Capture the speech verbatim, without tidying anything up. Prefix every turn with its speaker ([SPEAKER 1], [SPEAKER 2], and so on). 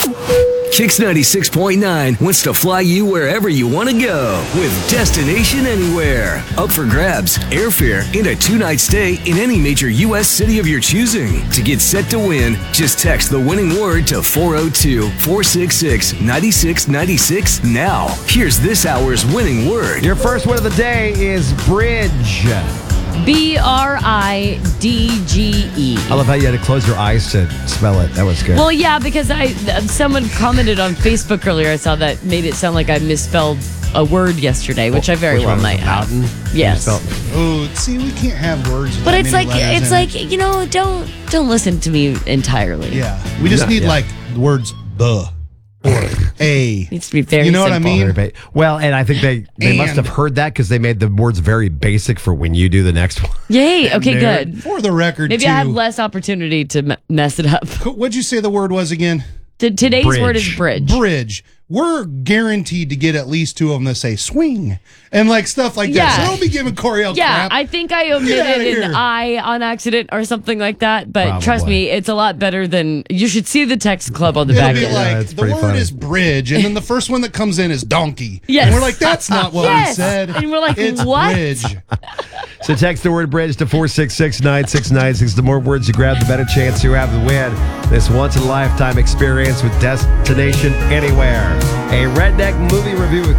[SPEAKER 1] Kix ninety-six point nine wants to fly you wherever you want to go with Destination Anywhere. Up for grabs, airfare, and a two-night stay in any major U S city of your choosing. To get set to win, just text the winning word to four oh two, four six six, nine six nine six now. Here's this hour's winning word.
[SPEAKER 2] Your first word of the day is bridge.
[SPEAKER 3] B R I D G E.
[SPEAKER 2] I love how you had to close your eyes to spell it. That was good.
[SPEAKER 3] Well, yeah, because I someone commented on Facebook earlier. I saw that made it sound like I misspelled a word yesterday, which I very
[SPEAKER 2] Which
[SPEAKER 3] well
[SPEAKER 2] one?
[SPEAKER 3] might have.
[SPEAKER 2] Mountain?
[SPEAKER 3] Yes.
[SPEAKER 2] You spelled-
[SPEAKER 4] Oh, see, we can't have words. with
[SPEAKER 3] But
[SPEAKER 4] that
[SPEAKER 3] it's
[SPEAKER 4] many
[SPEAKER 3] like
[SPEAKER 4] letters
[SPEAKER 3] it's
[SPEAKER 4] in
[SPEAKER 3] like
[SPEAKER 4] it.
[SPEAKER 3] you know don't don't listen to me entirely.
[SPEAKER 4] Yeah, we just
[SPEAKER 2] Yeah,
[SPEAKER 4] need
[SPEAKER 2] yeah.
[SPEAKER 4] like the words the or a.
[SPEAKER 3] Needs to be very
[SPEAKER 4] You know what I
[SPEAKER 3] simple.
[SPEAKER 4] mean?
[SPEAKER 2] Very ba- Well, and I think they, they must
[SPEAKER 4] And-
[SPEAKER 2] have heard that because they made the words very basic for when you do the next one.
[SPEAKER 3] Yay! Okay,
[SPEAKER 4] Nerd.
[SPEAKER 3] good.
[SPEAKER 4] For the record,
[SPEAKER 3] Maybe
[SPEAKER 4] too,
[SPEAKER 3] I have less opportunity to m- mess it up.
[SPEAKER 4] What'd you say the word was again?
[SPEAKER 3] T- today's
[SPEAKER 2] Bridge.
[SPEAKER 3] word is bridge.
[SPEAKER 4] Bridge. We're guaranteed to get at least two of them that say swing and like stuff like
[SPEAKER 3] Yeah.
[SPEAKER 4] that. So don't be giving Coriel
[SPEAKER 3] Yeah,
[SPEAKER 4] crap.
[SPEAKER 3] I think I
[SPEAKER 4] outta
[SPEAKER 3] omitted
[SPEAKER 4] here.
[SPEAKER 3] an I on accident or something like that. But
[SPEAKER 2] Probably.
[SPEAKER 3] trust me, it's a lot better than you should see the text club on the
[SPEAKER 4] It'll
[SPEAKER 3] back
[SPEAKER 4] be
[SPEAKER 3] end.
[SPEAKER 4] like
[SPEAKER 2] it's
[SPEAKER 4] the
[SPEAKER 2] pretty
[SPEAKER 4] word
[SPEAKER 2] funny.
[SPEAKER 4] is bridge, and then the first one that comes in is donkey.
[SPEAKER 3] Yes.
[SPEAKER 4] And we're like, that's not what
[SPEAKER 3] Yes.
[SPEAKER 4] we said.
[SPEAKER 3] And we're like,
[SPEAKER 4] it's
[SPEAKER 3] what?
[SPEAKER 4] Bridge.
[SPEAKER 2] So text the word bridge to four six six, nine six nine six. The more words you grab, the better chance you have to win this once-in-a-lifetime experience with Destination Anywhere. A redneck movie review with